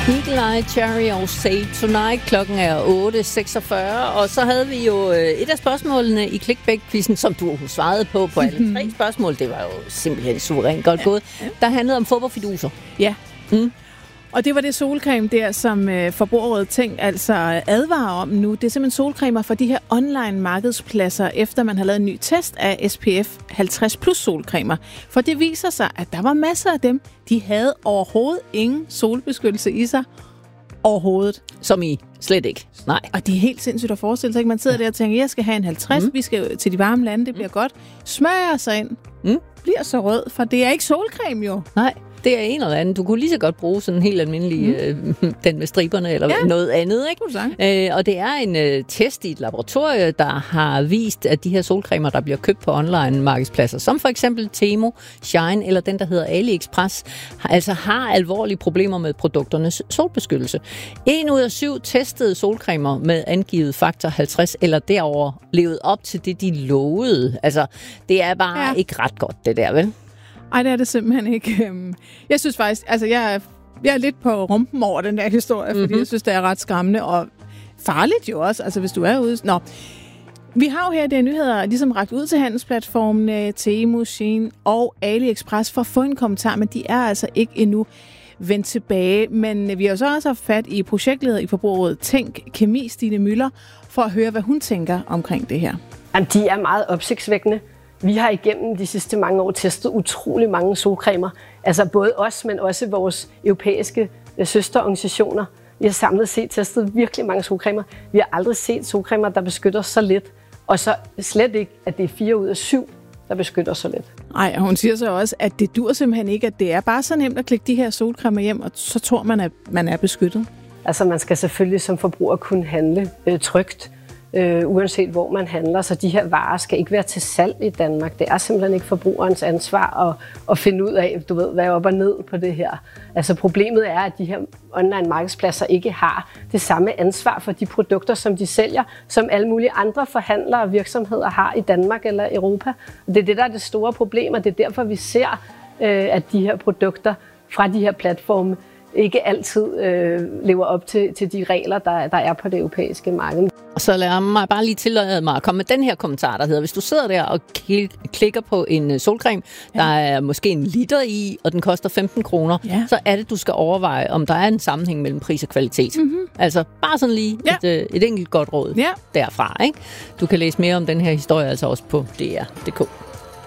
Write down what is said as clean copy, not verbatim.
Eagle Eye Cherry og Say Tonight. Klokken er 8.46, og så havde vi jo et af spørgsmålene i Clickbait-quizzen, som du svarede på alle 3 spørgsmål. Det var jo simpelthen suverænt godt gået. Der handlede om fodboldfiduser. Ja. Og det var det solcreme der, som Forbrugerrådet Tænk altså advarer om nu. Det er simpelthen solcremer fra de her online markedspladser, efter man har lavet en ny test af SPF 50 plus solcremer. For det viser sig, at der var masser af dem, de havde overhovedet ingen solbeskyttelse i sig. Overhovedet. Som i slet ikke. Nej. Og det er helt sindssygt at forestille sig. Man sidder der og tænker, jeg skal have en 50, vi skal til de varme lande, det bliver godt. Smører sig ind, bliver så rød, for det er ikke solcreme jo. Nej. Det er en eller anden. Du kunne lige så godt bruge sådan en helt almindelig, den med striberne eller noget andet, ikke? Og det er en test i et laboratorie, der har vist, at de her solcremer, der bliver købt på online markedspladser, som for eksempel Temu, Shine eller den, der hedder AliExpress, altså har alvorlige problemer med produkternes solbeskyttelse. 1 ud af 7 testede solcremer med angivet faktor 50 eller derover levede op til det, de lovede. Altså, det er bare ikke ret godt, det der, vel? Ej, det er det simpelthen ikke. Jeg synes faktisk, altså jeg er lidt på rumpen over den der historie, fordi jeg synes, det er ret skræmmende og farligt jo også, altså hvis du er ude. Nå, vi har jo her det nyheder ligesom rakt ud til handelsplatformene Temu, Shein og AliExpress for at få en kommentar, men de er altså ikke endnu vendt tilbage. Men vi har jo så også haft fat i projektleder i Forbrugerrådet Tænk, Kemi, Stine Møller, for at høre, hvad hun tænker omkring det her. Jamen, de er meget opsigtsvækkende. Vi har igennem de sidste mange år testet utrolig mange solcremer. Altså både os, men også vores europæiske søsterorganisationer. Vi har samlet set testet virkelig mange solcremer. Vi har aldrig set solcremer, der beskytter så lidt. Og så slet ikke, at det er 4 ud af 7, der beskytter så lidt. Nej, og hun siger så også, at det dur simpelthen ikke, at det er bare så nemt at klikke de her solcremer hjem, og så tror man, at man er beskyttet. Altså man skal selvfølgelig som forbruger kunne handle trygt. Uanset hvor man handler, så de her varer skal ikke være til salg i Danmark. Det er simpelthen ikke forbrugerens ansvar at finde ud af, du ved, hvad er op og ned på det her. Altså problemet er, at de her online markedspladser ikke har det samme ansvar for de produkter, som de sælger, som alle mulige andre forhandlere og virksomheder har i Danmark eller Europa. Det er det, der er det store problem, og det er derfor, vi ser, at de her produkter fra de her platforme ikke altid lever op til de regler, der er på det europæiske marked. Og så lad mig bare lige tillade mig at komme med den her kommentar, der hedder, hvis du sidder der og klikker på en solcreme, der er måske 1 liter i, og den koster 15 kroner, så er det, du skal overveje, om der er en sammenhæng mellem pris og kvalitet. Altså bare sådan lige et enkelt godt råd derfra, ikke? Du kan læse mere om den her historie altså også på dr.dk.